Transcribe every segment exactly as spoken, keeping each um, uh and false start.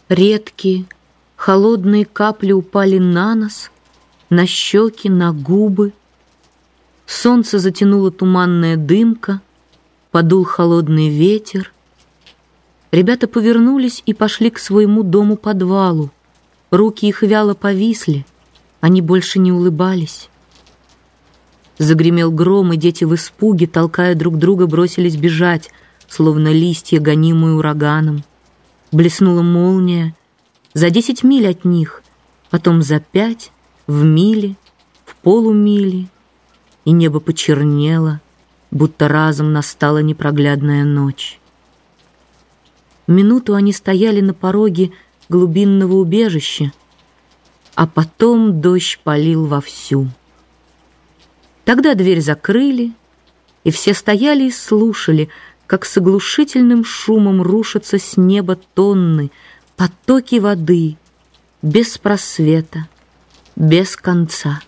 Редкие, холодные капли упали на нос, на щеки, на губы. Солнце затянуло туманная дымка, подул холодный ветер. Ребята повернулись и пошли к своему дому-подвалу. Руки их вяло повисли, они больше не улыбались. Загремел гром, и дети в испуге, толкая друг друга, бросились бежать, словно листья, гонимые ураганом. Блеснула молния за десять миль от них, потом за пять, в миле, в полумиле, и небо почернело, будто разом настала непроглядная ночь. Минуту они стояли на пороге глубинного убежища, а потом дождь полил вовсю. Тогда дверь закрыли, и все стояли и слушали, как с оглушительным шумом рушатся с неба тонны, потоки воды, без просвета, без конца.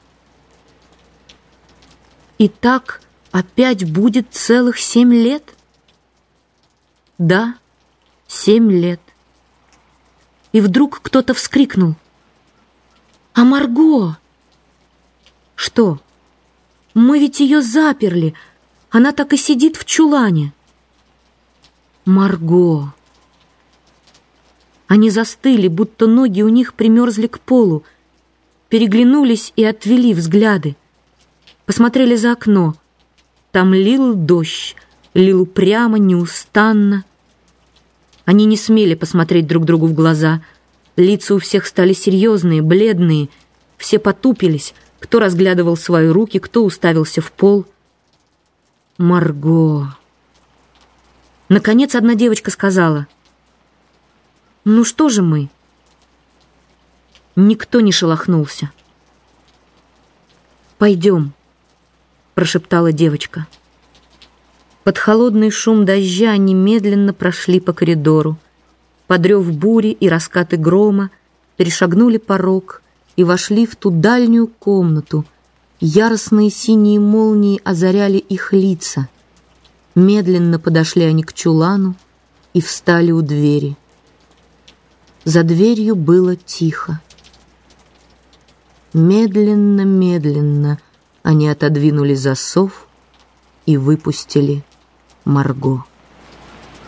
И так опять будет целых семь лет? Да, семь лет. И вдруг кто-то вскрикнул: «А Марго?» «Что? Мы ведь ее заперли, она так и сидит в чулане». «Марго!» Они застыли, будто ноги у них примерзли к полу, переглянулись и отвели взгляды. Посмотрели за окно. Там лил дождь, лил прямо, неустанно. Они не смели посмотреть друг другу в глаза. Лица у всех стали серьезные, бледные. Все потупились, кто разглядывал свои руки, кто уставился в пол. «Марго!» Наконец одна девочка сказала: «Ну что же мы?» Никто не шелохнулся. «Пойдем», — прошептала девочка. Под холодный шум дождя они медленно прошли по коридору. Под рев бури и раскаты грома перешагнули порог и вошли в ту дальнюю комнату. Яростные синие молнии озаряли их лица. Медленно подошли они к чулану и встали у двери. За дверью было тихо. Медленно-медленно они отодвинули засов и выпустили Марго.